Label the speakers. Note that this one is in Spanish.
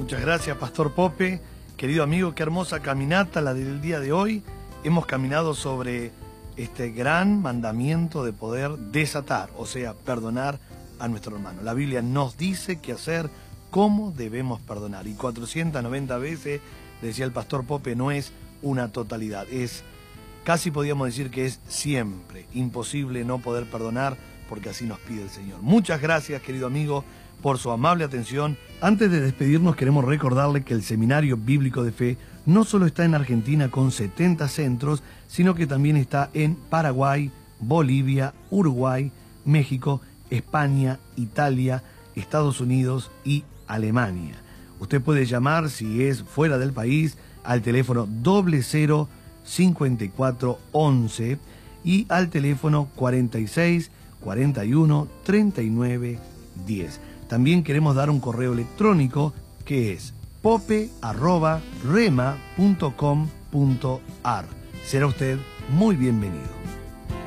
Speaker 1: Muchas gracias, Pastor Pope. Querido amigo, qué hermosa caminata la del día de hoy. Hemos caminado sobre este gran mandamiento de poder desatar, o sea, perdonar a nuestro hermano. La Biblia nos dice qué hacer, cómo debemos perdonar. Y 490 veces, decía el Pastor Pope, no es una totalidad, es casi podríamos decir que es siempre imposible no poder perdonar, porque así nos pide el Señor. Muchas gracias, querido amigo, por su amable atención. Antes de despedirnos, queremos recordarle que el Seminario Bíblico de Fe no solo está en Argentina con 70 centros, sino que también está en Paraguay, Bolivia, Uruguay, México, España, Italia, Estados Unidos y Alemania. Usted puede llamar, si es fuera del país, al teléfono 00 54 11 y al teléfono 46 41 39 10. También queremos dar un correo electrónico que es pope@rema.com.ar. Será usted muy bienvenido.